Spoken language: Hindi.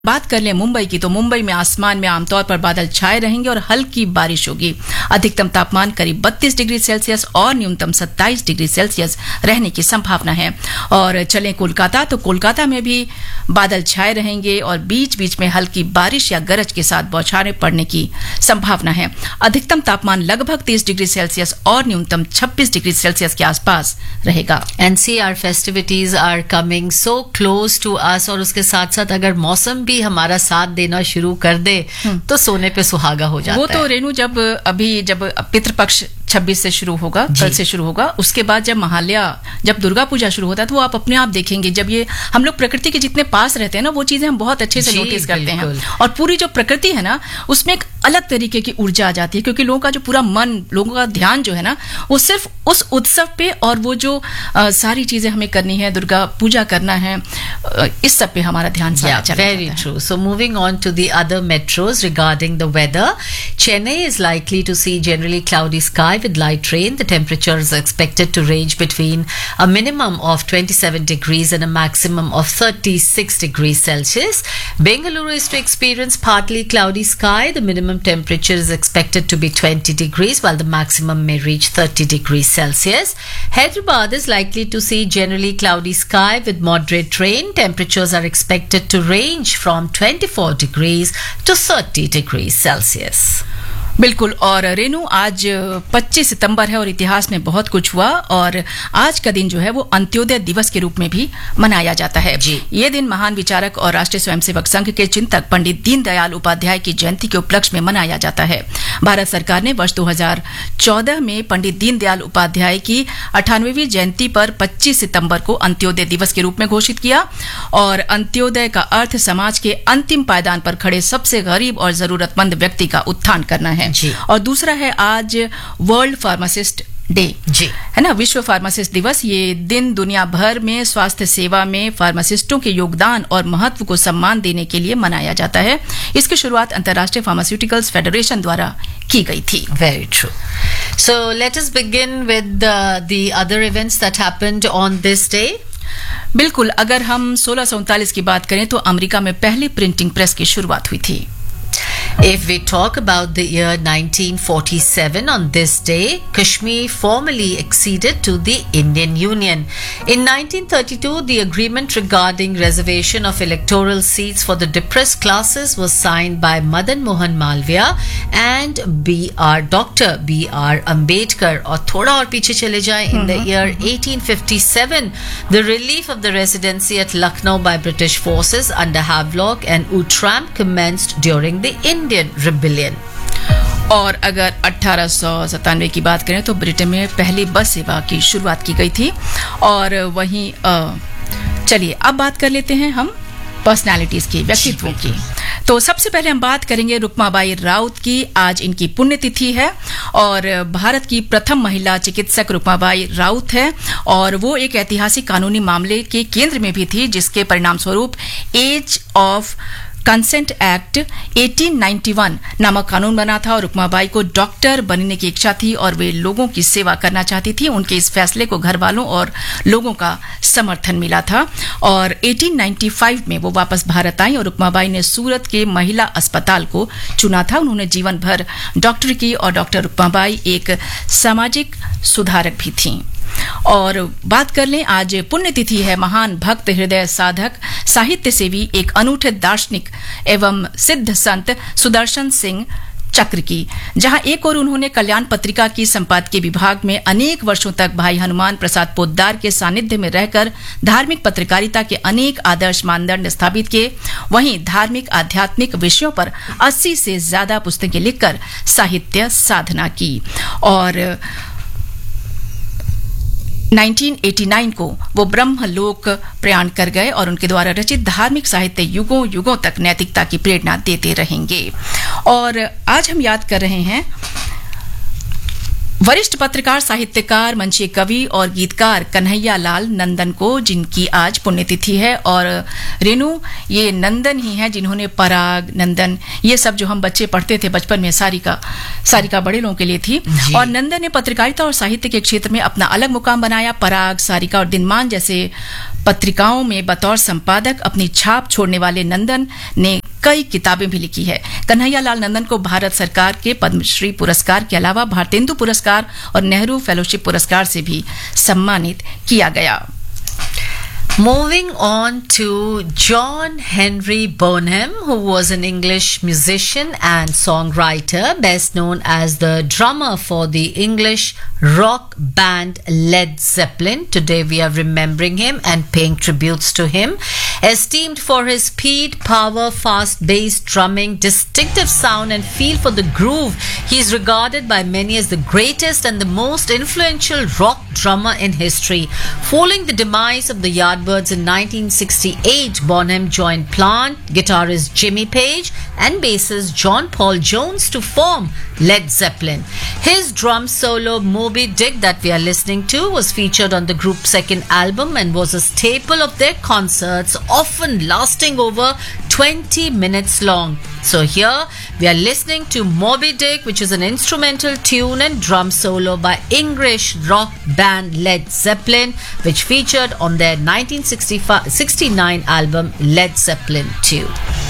बात कर लें मुंबई की, तो मुंबई में आसमान में आमतौर पर बादल छाए रहेंगे और हल्की बारिश होगी। अधिकतम तापमान करीब 32 डिग्री सेल्सियस और न्यूनतम 27 डिग्री सेल्सियस रहने की संभावना है। और चलें कोलकाता, तो कोलकाता में भी बादल छाए रहेंगे और बीच बीच में हल्की बारिश या गरज के साथ बौछारें पड़ने की संभावना है। अधिकतम तापमान लगभग 30 डिग्री सेल्सियस और न्यूनतम 26 डिग्री सेल्सियस के आसपास रहेगा। NCR festivities are coming so close to us, और उसके साथ साथ अगर मौसम भी हमारा साथ देना शुरू कर दे तो सोने पे सुहागा हो जाता है। वो तो रेनू जब पितृपक्ष 26 से शुरू होगा, कल से शुरू होगा, उसके बाद जब महालया, जब दुर्गा पूजा शुरू होता है, तो आप अपने आप देखेंगे जब ये हम लोग प्रकृति के जितने पास रहते हैं ना, वो चीजें हम बहुत अच्छे से नोटिस करते हैं। और पूरी जो प्रकृति है ना, उसमें एक अलग तरीके की ऊर्जा आ जाती है, क्योंकि लोगों का जो पूरा मन, लोगों का ध्यान जो है ना, वो सिर्फ उस उत्सव पे और वो जो सारी चीजें हमें करनी है, दुर्गा पूजा करना है, इस सब पे हमारा ध्यान सारा चला very जाता है। true. So moving on to the other metros regarding the weather, Chennai is likely to see generally cloudy sky with light rain. The temperature is expected to range between a minimum of 27 degrees and a maximum of 36 degrees Celsius. Bengaluru is to experience partly cloudy sky. The minimum temperature is expected to be 20 degrees while the maximum may reach 30 degrees Celsius. Hyderabad is likely to see generally cloudy sky with moderate rain. Temperatures are expected to range from 24 degrees to 30 degrees Celsius. बिल्कुल। और रेनू, आज 25 सितंबर है और इतिहास में बहुत कुछ हुआ, और आज का दिन जो है वो अंत्योदय दिवस के रूप में भी मनाया जाता है। ये दिन महान विचारक और राष्ट्रीय स्वयंसेवक संघ के चिंतक पंडित दीनदयाल उपाध्याय की जयंती के उपलक्ष्य में मनाया जाता है। भारत सरकार ने वर्ष 2014 में पंडित दीनदयाल उपाध्याय की 98वीं जयंती पर 25 सितंबर को अंत्योदय दिवस के रूप में घोषित किया। और अंत्योदय का अर्थ समाज के अंतिम पायदान पर खड़े सबसे गरीब और जरूरतमंद व्यक्ति का उत्थान करना है। और दूसरा है आज वर्ल्ड फार्मासिस्ट डे, है ना, विश्व फार्मासिस्ट दिवस। ये दिन दुनिया भर में स्वास्थ्य सेवा में फार्मासिस्टों के योगदान और महत्व को सम्मान देने के लिए मनाया जाता है। इसकी शुरुआत अंतर्राष्ट्रीय फार्मास्यूटिकल्स फेडरेशन द्वारा की गई थी। Very true. So let us begin with the other events that happened on this day. बिल्कुल। अगर हम 1639 की बात करें तो अमेरिका में पहली प्रिंटिंग प्रेस की शुरुआत हुई थी। If we talk about the year 1947, on this day, Kashmir formally acceded to the Indian Union. In 1932, the agreement regarding reservation of electoral seats for the depressed classes was signed by Madan Mohan Malviya and Dr. B.R. Ambedkar. और थोड़ा और पीछे चले जाएं, in the year 1857, the relief of the residency at Lucknow by British forces under Havelock and Outram commenced during the Indian Rebellion. और अगर 1897 की बात करें तो ब्रिटेन में पहली बस सेवा की शुरुआत की गई थी। और वहीं चलिए अब बात कर लेते हैं हम पर्सनालिटीज की, व्यक्तित्वों की। तो सबसे पहले हम बात करेंगे रुक्माबाई राउत की। आज इनकी पुण्यतिथि है और भारत की प्रथम महिला चिकित्सक रुक्माबाई राउत है, और वो एक ऐतिहासिक कानूनी मामले के केंद्र में भी थी, जिसके परिणाम स्वरूप एज ऑफ कंसेंट एक्ट 1891 नामक कानून बना था। और रुक्माबाई को डॉक्टर बनने की इच्छा थी और वे लोगों की सेवा करना चाहती थी। उनके इस फैसले को घर वालों और लोगों का समर्थन मिला था। और 1895 में वो वापस भारत आई और रुक्माबाई ने सूरत के महिला अस्पताल को चुना था। उन्होंने जीवन भर डॉक्टरी की और डॉक्टर रुक्माबाई एक सामाजिक सुधारक भी थीं। और बात कर लें, आज पुण्यतिथि है महान भक्त, हृदय साधक, साहित्य सेवी, एक अनूठे दार्शनिक एवं सिद्ध संत सुदर्शन सिंह चक्र की। जहां एक और उन्होंने कल्याण पत्रिका की संपादकीय विभाग में अनेक वर्षों तक भाई हनुमान प्रसाद पोद्दार के सानिध्य में रहकर धार्मिक पत्रकारिता के अनेक आदर्श मानदंड स्थापित किए, वहीं धार्मिक आध्यात्मिक विषयों पर 80 से ज्यादा पुस्तकें लिखकर साहित्य साधना की। और 1989 को वो ब्रह्मलोक प्रयाण कर गए और उनके द्वारा रचित धार्मिक साहित्य युगों युगों तक नैतिकता की प्रेरणा देते रहेंगे। और आज हम याद कर रहे हैं वरिष्ठ पत्रकार, साहित्यकार, मंचीय कवि और गीतकार कन्हैया लाल नंदन को, जिनकी आज पुण्यतिथि है। और रेनू, ये नंदन ही हैं जिन्होंने पराग, नंदन, ये सब जो हम बच्चे पढ़ते थे बचपन में, सारिका बड़े लोगों के लिए थी। और नंदन ने पत्रकारिता और साहित्य के क्षेत्र में अपना अलग मुकाम बनाया। पराग, सारिका और दिनमान जैसे पत्रिकाओं में बतौर संपादक अपनी छाप छोड़ने वाले नंदन ने कई किताबें भी लिखी है। कन्हैया लाल नंदन को भारत सरकार के पद्मश्री पुरस्कार के अलावा भारतेंदु पुरस्कार और नेहरू फेलोशिप पुरस्कार से भी सम्मानित किया गया। Moving on to John Henry Bonham, who was an English musician and songwriter, best known as the drummer for the English rock band Led Zeppelin. Today we are remembering him and paying tributes to him. Esteemed for his speed, power, fast bass drumming, distinctive sound and feel for the groove, he is regarded by many as the greatest and the most influential rock drummer in history. Following the demise of the Yardbirds in 1968, Bonham joined Plant, guitarist Jimmy Page and bassist John Paul Jones to form Led Zeppelin. His drum solo Moby Dick that we are listening to was featured on the group's second album and was a staple of their concerts, often lasting over 20 minutes long. So here we are listening to Moby Dick, which is an instrumental tune and drum solo by English rock band Led Zeppelin, which featured on their 1969 album Led Zeppelin 2.